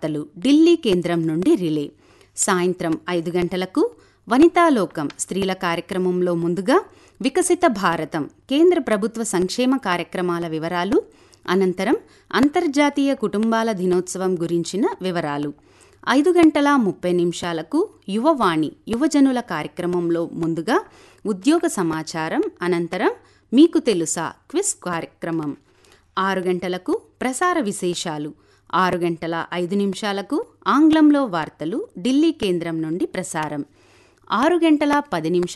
వార్తలు ఢిల్లీ కేంద్రం నుండి రిలే. సాయంత్రం 5 గంటలకు వనితాలోకం స్త్రీల కార్యక్రమంలో ముందుగా వికసిత భారతం కేంద్ర ప్రభుత్వ సంక్షేమ కార్యక్రమాల వివరాలు, అనంతరం అంతర్జాతీయ కుటుంబాల దినోత్సవం గురించిన వివరాలు. 5:30 యువవాణి యువజనుల కార్యక్రమంలో ముందుగా ఉద్యోగ సమాచారం, అనంతరం మీకు తెలుసా క్విజ్ కార్యక్రమం. 6 గంటలకు ప్రసార విశేషాలు. 6:05 ఆంగ్లంలో వార్తలు ఢిల్లీ కేంద్రం నుండి ప్రసారం. 6:10